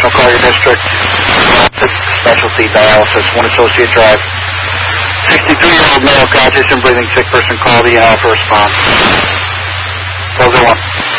person will call your district. Specialty dialysis, 1 Associate Drive. 63-year-old male, conscious and breathing sick person, call the EMR for response. 1201.